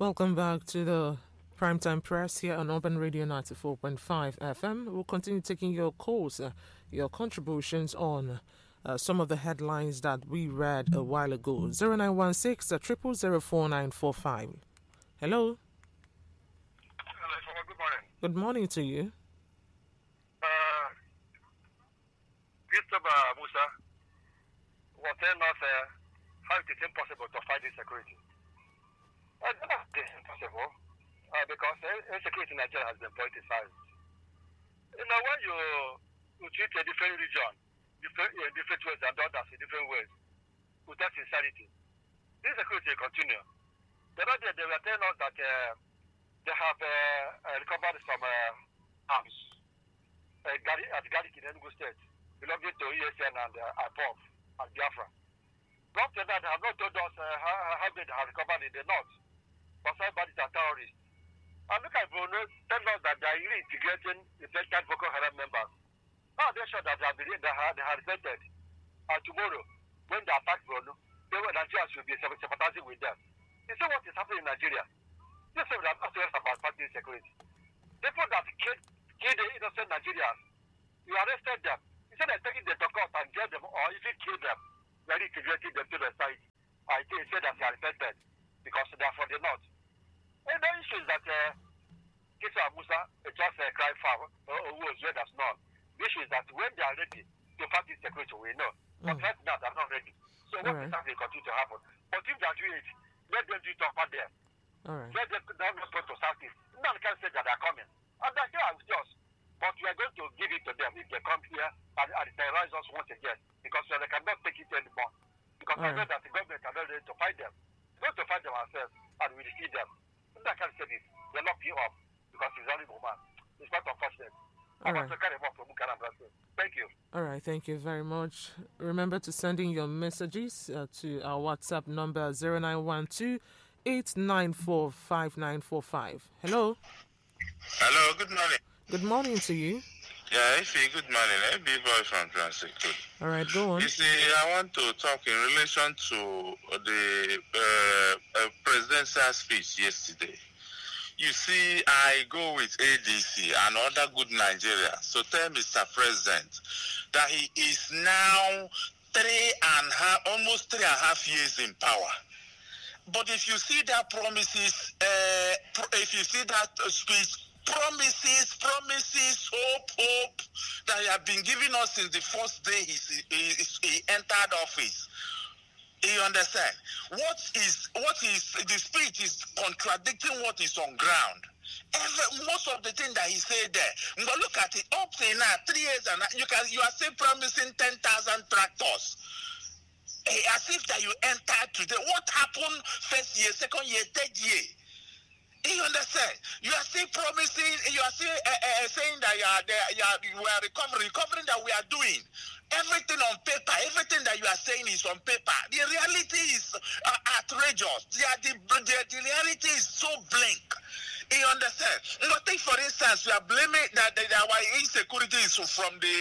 Welcome back to the Primetime Press here on Urban Radio 94.5 FM. We'll continue taking your calls, your contributions on some of the headlines that we read a while ago. 0916 0004945. Hello. Hello, good morning. Good morning to you. Christopher Musa was telling us how it is impossible to fight insecurity. It's impossible because insecurity in Nigeria has been politicized. You know, when you treat a different region in different ways and others in different ways without sincerity, insecurity will continue. The other day they were telling us that they have recovered some arms at Gariki in Enugu State belonging to ESN and IPOF and Biafra. Not that they have not told us how they have recovered in the north. For somebody that are terrorists. And look at Bruno, tell us that they are really integrating the Belgian Boko Haram members. Now they show that they have repented. And tomorrow, when they attack Bruno, Nigeria should be sympathizing with them. You see what is happening in Nigeria? You say we are not serious about fighting security. People that killed the innocent Nigerians, you arrested them. Instead of taking them to court and get them, or even kill them, you are integrating them to the society. I think say that they are repented because they are for the north. And the issue is that Kisa Musa just cry foul who was red as none. The issue is that when they are ready to fight insecurity, we know. But right now, they are not ready. So what is that will continue to happen? But if they are doing it, let them do it over there. Let them not go to Southeast. None can say that they are coming. And they are here with us. But we are going to give it to them if they come here and terrorize us once again. Because they cannot take it anymore. Because I know that the government are not ready to fight them. We're going to fight them ourselves and we defeat them. I can't say this. They're not pure up because it's only woman. It's quite unfortunate. Thank you. All right, thank you very much. Remember to send in your messages to our WhatsApp number 0912 894 5945. Hello. Hello, good morning. Good morning to you. Yeah, Ify, good morning. Hey, B-boy from Transit. All right, go on. You see, I want to talk in relation to the presidential speech yesterday. You see, I go with ADC and other good Nigerians to tell Mr. President that he is now almost 3.5 years in power. But if you see that promises, if you see that speech, promises, hope that he has been giving us since the first day he entered office. You understand? What is the speech is contradicting what is on ground. Most of the things that he said there, but look at it. Up to now, 3 years and you are still promising 10,000 tractors. As if that you entered today. What happened first year, second year, third year? You understand? You are still promising. You are still saying that we are recovering that we are doing. Everything on paper, everything that you are saying is on paper. The reality is outrageous. The reality is so blank. You understand? But take for instance, we are blaming that our insecurity is from the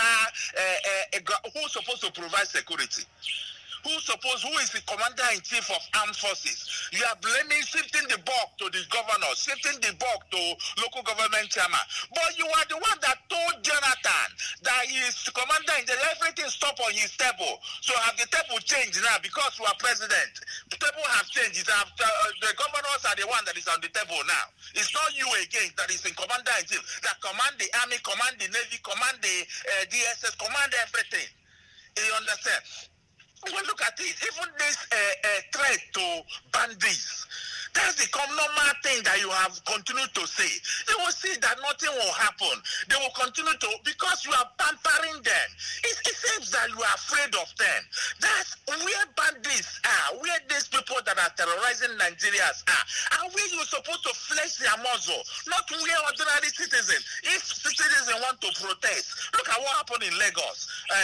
local who's supposed to provide security. Who is the commander-in-chief of armed forces? You are blaming, shifting the buck to the governor, shifting the buck to local government chairman. But you are the one that told Jonathan that his commander-in-chief, everything stop on his table. So have the table changed now because you are president? The table have changed. The governors are the one that is on the table now. It's not you again that is in commander-in-chief, that command the army, command the navy, command the DSS, command everything. You understand? Well, look at it. Even this threat to bandits, that's the normal thing that you have continued to say. They will see that nothing will happen. They will continue to, because you are pampering them. It seems that you are afraid of them. That's where bandits are, where these people that are terrorizing Nigerians are, and where you're supposed to flex their muzzle, not where ordinary citizens. If citizens want to protest, look at what happened in Lagos.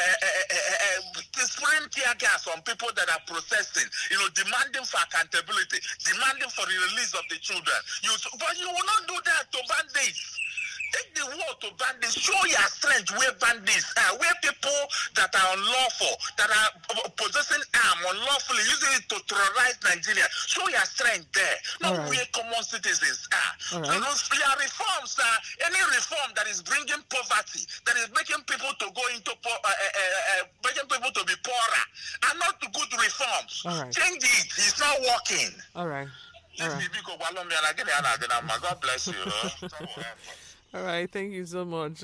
Spraying tear gas on people that are protesting, demanding for accountability, demanding for the release of the children. But you will not do that to bandits. Take the war to bandits. Show your strength where bandits are, where people that are unlawful, that are possessing arm unlawfully, using it to terrorize Nigeria. Show your strength there. Not where common citizens are. So those reforms are any reform that is bringing poverty, that is making people to go into making people to be poorer, are not good reforms. Change it. It's not working. All right. God bless you. All right, thank you so much.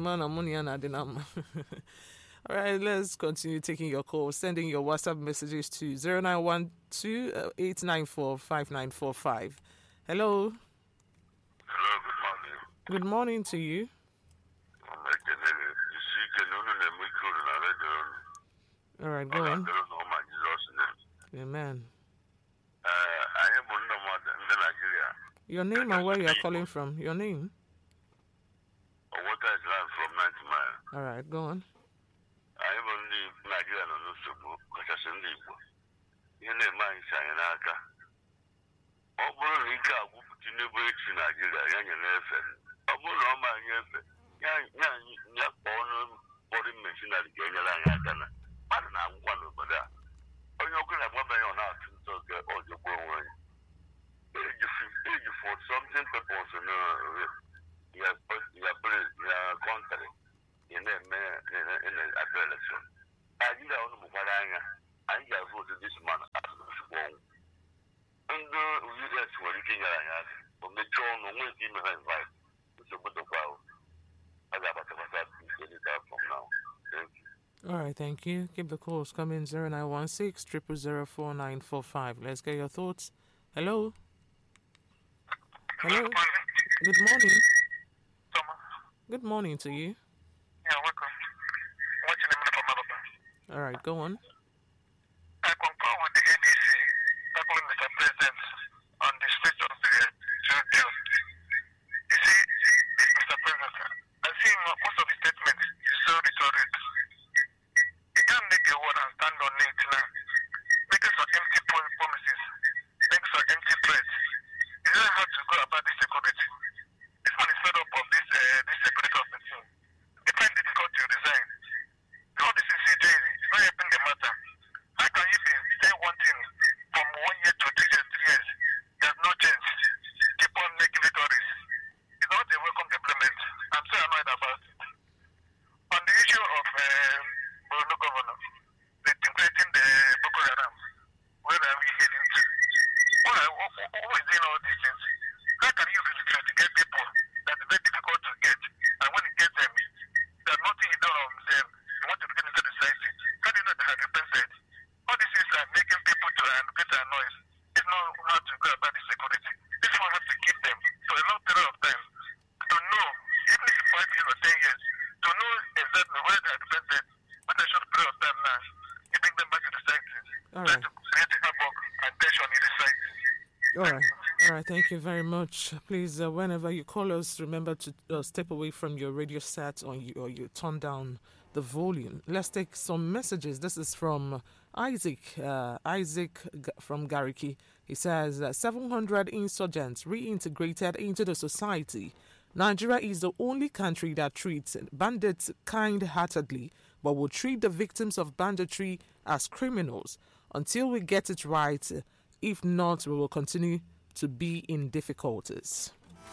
All right, let's continue taking your calls, sending your WhatsApp messages to 0912-894-5945. Hello. Hello, good morning. Good morning to you. All right, go on. Amen. Your name and where you are calling from? Your name? Water is land from 90 miles. All right, go on. I am only Nigerian on Nusubu, because I send you. You know, my sign, Aka. Open Nika, Tinubu to Nigeria, young and FM. Open Roma, young body machinery, Gana. I don't know one over there. Oh, you're going to have one on out to get all your boy. Age for something purpose in your country in the election. I did out of Mukaranga. I got voted this month as well. And we just were looking at from the throne on waiting to invite. It's a bit of wow. I got it from now. Thank you. All right, thank you. Keep the calls coming 0916 0004945. Let's get your thoughts. Hello. Hello. Good morning. Good morning to you. Yeah, welcome. What's your name from Alabama? All right, go on. I concur with the ADC tackling Mr. President on the state of the bill. You see, this Mr. President, I see most of the statements is so rhetoric. You can't make a word and stand on it now. Making some empty promises, making some empty threats. You don't have to go about this security. This one is fed up of this security of the team. They find it difficult to resign. All this is doing, it's not helping the matter. How can you be saying one thing from 1 year to 3 years? There's no change. Keep on making victories. It's not a welcome deployment. I'm so annoyed about it. On the issue of Borno governor, integrating the Boko Haram, where are we heading to? Who is doing all these things? How can you really try to get people that is very difficult to get? And when you get them, there's nothing you do on them. You want to get into the society. How do you know they have repented? All these things are making people to get annoyed. They know how to go about the security. This one has to keep them for a long period of time to know, even if 5 years or 10 years, to know exactly where they are repented, what a short period of time now, you bring them back to the society. All right. To create havoc and tension in the society. All right. All right, thank you very much. Please, whenever you call us, remember to step away from your radio set or you turn down the volume. Let's take some messages. This is from Isaac from Gariki. He says, 700 insurgents reintegrated into the society. Nigeria is the only country that treats bandits kind-heartedly, but will treat the victims of banditry as criminals. Until we get it right, if not, we will continue to be in difficulties.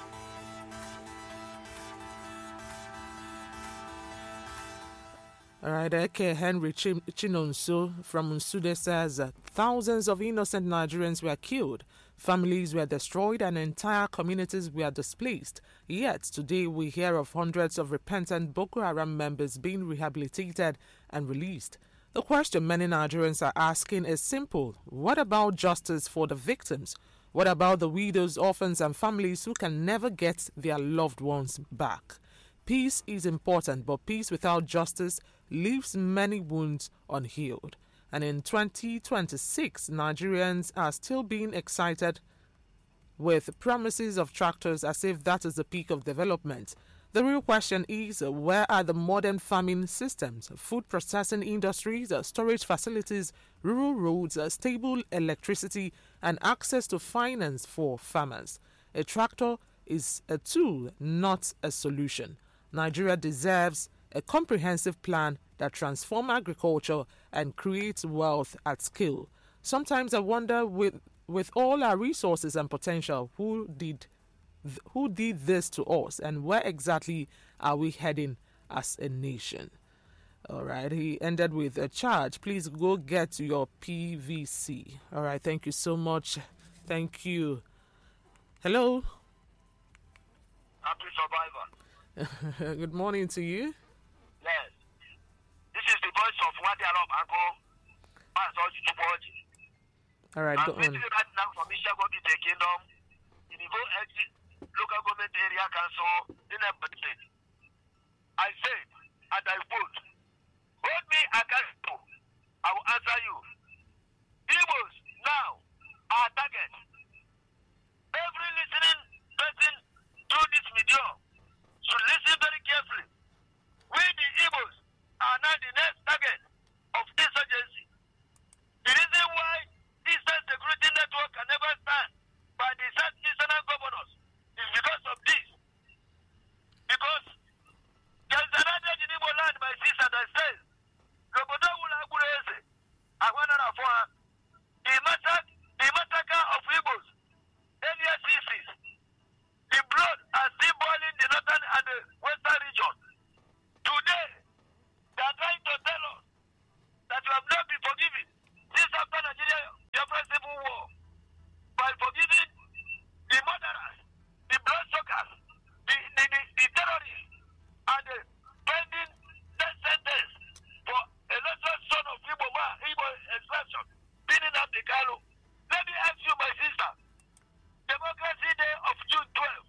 All right, Eke Henry Chinonso from Nsude says thousands of innocent Nigerians were killed, families were destroyed, and entire communities were displaced. Yet today we hear of hundreds of repentant Boko Haram members being rehabilitated and released. The question many Nigerians are asking is simple: what about justice for the victims? What about the widows, orphans, and families who can never get their loved ones back? Peace is important, but peace without justice leaves many wounds unhealed. And in 2026, Nigerians are still being excited with promises of tractors as if that is the peak of development. The real question is, where are the modern farming systems, food processing industries, storage facilities, rural roads, stable electricity, and access to finance for farmers? A tractor is a tool, not a solution. Nigeria deserves a comprehensive plan that transforms agriculture and creates wealth at scale. Sometimes I wonder, with all our resources and potential, who did this to us, and where exactly are we heading as a nation? All right, he ended with a charge. Please go get your PVC. All right, thank you so much. Thank you. Hello. Happy survivor. Good morning to you. Yes. This is the voice of Wadi Alop Uncle. All right, go on. I'm right now from Ishago to the Kingdom, in the local government area council in a state. I said, and I quote, hold me accountable. I will answer you. Igbos now are target. Every listening person through this medium should listen very carefully. We the Igbos are now the next target of insurgency. The reason why Eastern Security Network can never stand by the Southeastern governors is because of this. Because there is another Igbo land, my sister, that says, the massacre of Igbos, earlier CCs, the blood are still boiling the northern and the western region. Today, they are trying to tell us that you have not been forgiven since after Nigeria, Biafra Civil War, by forgiving the murderers, the bloodsuckers, the terrorists, and the pending death sentence for a lesser son of Igbo extraction, pinning up the Kalu. Let me ask you, my sister, Democracy Day of June 12,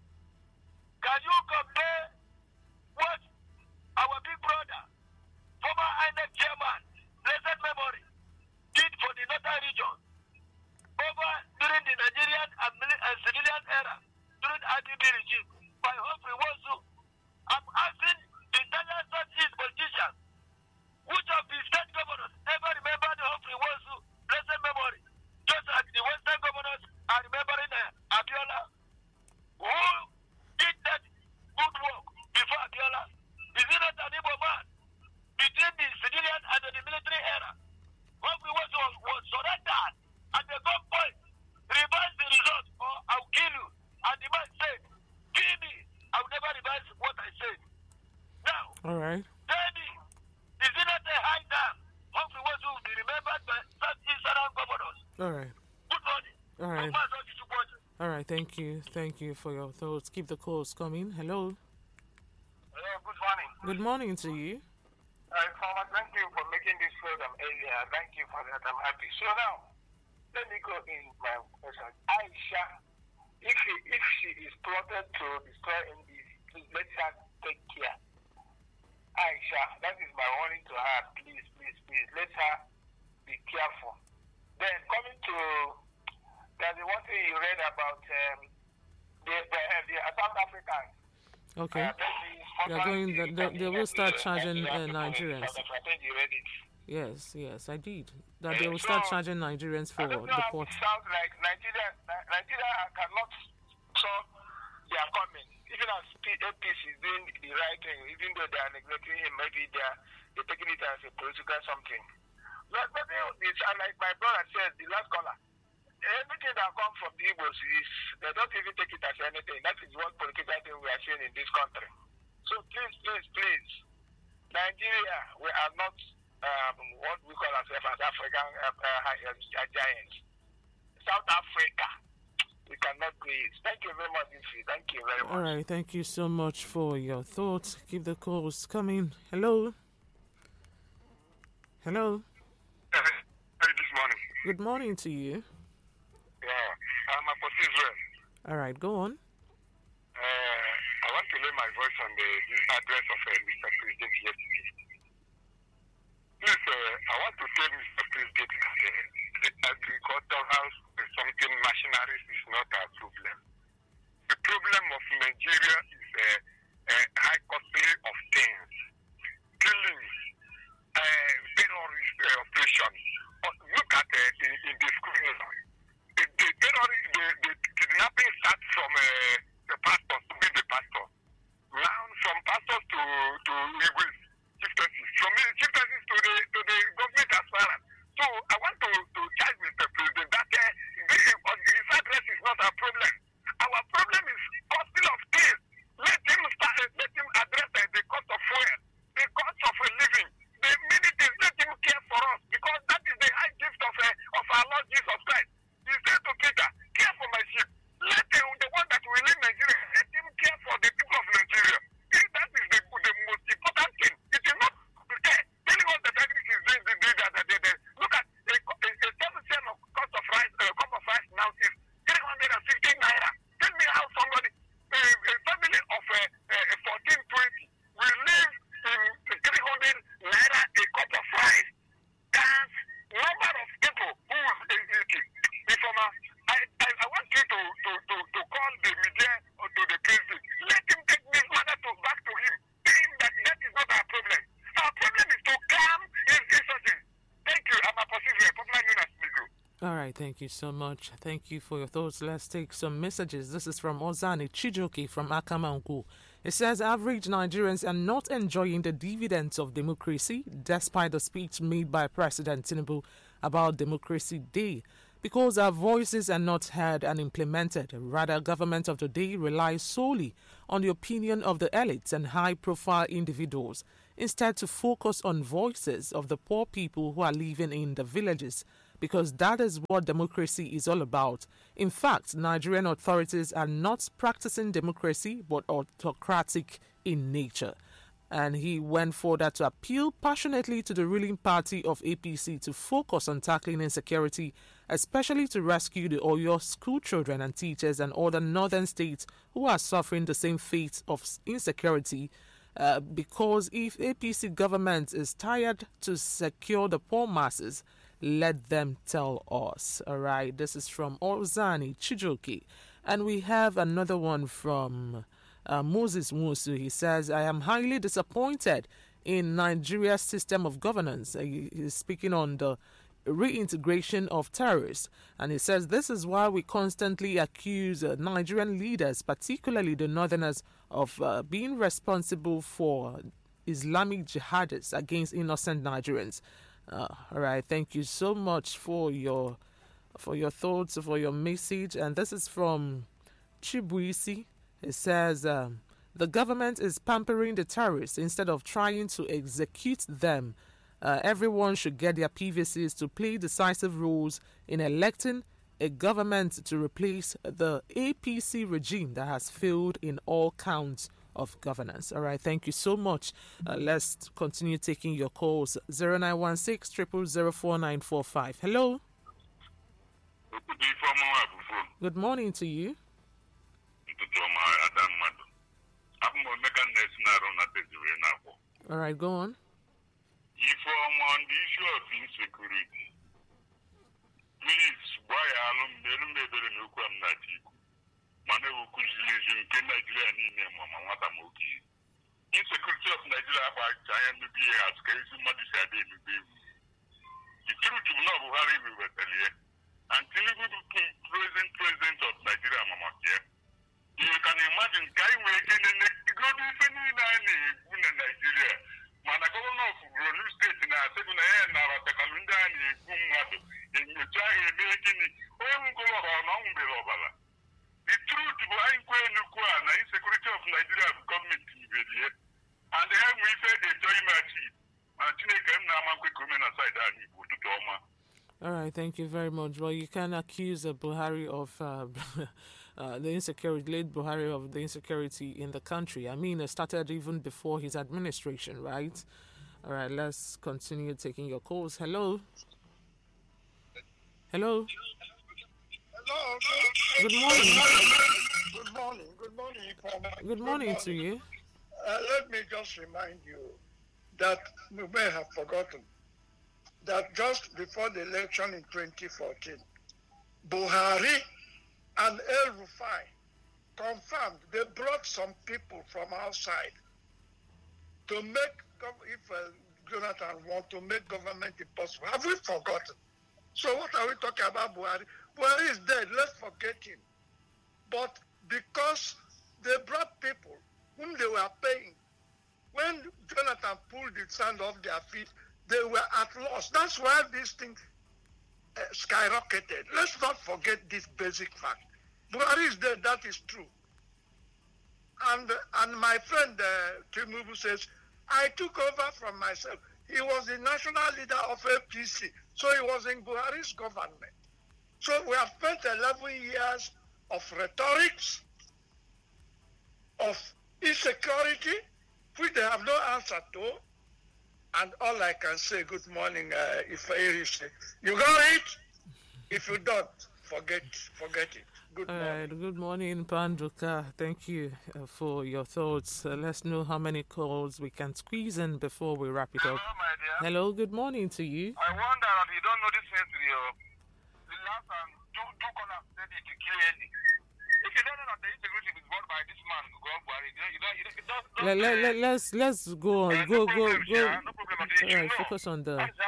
can you compare what our big brother, former INEC chairman, blessed memory, did for the northern region over during the Nigerian and civilian era, during RDB regime, by Humphrey Wosu? I'm asking the Italian Southeast politicians, which of the state governors ever remember the Humphrey Wosu blessed memory, just like the Western governors are remembering Abiola, who did that good work before Abiola? Is it not an Igbo man? Between the civilian and the military era, Humphrey Wosu was surrendered at the gunpoint. Revise the result or I'll kill you. And the man said, kill me. I will never revise what I said. Now, All right. tell me, is it not a high time Humphrey Wosu will be remembered by Southeastern governors? All right. Good morning. All right. I'm Master Chichukwueze. All right. Thank you. Thank you for your thoughts. Keep the calls coming. Hello. Hello, good morning. Good morning to you. Farmer, thank you for making this program earlier. Thank you for that. I'm happy. So now, let me go in my question. Aisha, if she is plotted to destroy NDC, please let her take care. Aisha, that is my warning to her. Please, let her be careful. Then coming to there's one thing you read about the South Africans. Okay. They will start charging Nigerians. I think you read it. Yes, I did. That they will start charging Nigerians for I don't know the how port. it sounds like Nigeria cannot solve their comment. Even as APC is doing the right thing, even though they are neglecting him, maybe they're taking it as a political something. But it's like my brother said, the last caller, everything that comes from the Igbos is, they don't even take it as anything. That is what political thing we are seeing in this country. So please, Nigeria, we are not what we call ourselves as African giants. South Africa, we cannot do it. Thank you very much, Ifi. Thank you very much. All right. Thank you so much for your thoughts. Keep the calls coming. Hello. Hello. Hey, this morning. Good morning to you. Yeah, I'm a Israel. All right. Go on. I want to lay my voice on the address of Mr. President yesterday. Please, I want to tell Mr. President that the agricultural something machineries is not our problem. The problem of Nigeria is a high costly of things, killings, terrorist operations. Look at in the school. The kidnapping starts from the right, thank you so much. Thank you for your thoughts. Let's take some messages. This is from Ozani Chijoki from Akamangu. It says average Nigerians are not enjoying the dividends of democracy despite the speech made by President Tinubu about Democracy Day. Because our voices are not heard and implemented, rather, government of today relies solely on the opinion of the elites and high-profile individuals, instead to focus on voices of the poor people who are living in the villages, because that is what democracy is all about. In fact, Nigerian authorities are not practicing democracy but autocratic in nature. And he went further to appeal passionately to the ruling party of APC to focus on tackling insecurity, especially to rescue the Oyo school children and teachers and other northern states who are suffering the same fate of insecurity. Because if APC government is tired to secure the poor masses, let them tell us. All right, this is from Ozani Chijoki. And we have another one from Moses Musu. He says, I am highly disappointed in Nigeria's system of governance. He is speaking on the reintegration of terrorists. And he says, this is why we constantly accuse Nigerian leaders, particularly the northerners, of being responsible for Islamic jihadists against innocent Nigerians. All right, thank you so much for your thoughts, for your message. And this is from Chibuisi. It says, the government is pampering the terrorists instead of trying to execute them. Everyone should get their PVCs to play decisive roles in electing a government to replace the APC regime that has failed in all counts of governance. All right, thank you so much. Let's continue taking your calls. 0916 0004945. Hello. Good morning to you. All right, go on. If on the issue of insecurity, please, why alum better no come that you Manu Kuzilizim, Nigeria, Mamamoki. Insecurity of Nigeria by China to be as case somebody said in the day. The truth to know Buhari will tell you. Until you president of Nigeria, Mamakia. You can imagine Kai making a good in Nigeria. Governor of Borno State in our second hand, our Takalunda and Gumado, in the Chai making it, the truth behind Kwenukwana, insecurity of Nigeria government in the year, and then we said they join my chief. All right, thank you very much. Well, you can accuse Buhari of the insecurity, late Buhari of the insecurity in the country. I mean, it started even before his administration, right? All right, let's continue taking your calls. Hello. Hello. Hello. Good morning. Good morning. Good morning. Good morning to you. Let me just remind you that you may have forgotten that just before the election in 2014, Buhari and El-Rufai confirmed they brought some people from outside to make, if Jonathan want to make government impossible. Have we forgotten? So what are we talking about Buhari? Buhari is dead, let's forget him. But because they brought people whom they were paying, when Jonathan pulled the sand off their feet, they were at loss. That's why this thing skyrocketed. Let's not forget this basic fact. Buhari is dead, that is true. And my friend Tinubu says, I took over from myself. He was the national leader of APC, so he was in Buhari's government. So we have spent 11 years of rhetorics, of insecurity, which they have no answer to. And all I can say, good morning, if you got it. If you don't, forget it. Good morning. All right, good morning, Panduka. Thank you for your thoughts. Let's know how many calls we can squeeze in before we wrap it up. Hello, my dear. Hello, good morning to you. I wonder if you don't know this history. The last time, two corners said it clearly. If you don't know that the integrity is brought by this man, Let's go on. Go. No problem. Focus on the.